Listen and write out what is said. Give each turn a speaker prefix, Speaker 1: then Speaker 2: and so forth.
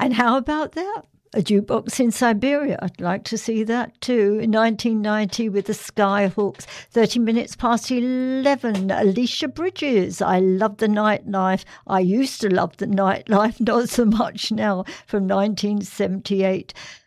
Speaker 1: And how about that? A Jukebox in Siberia. I'd like to see that too. In 1990 with the Skyhawks. 30 minutes past 11. Alicia Bridges. I love the nightlife. I used to love the nightlife, not so much now, from 1978.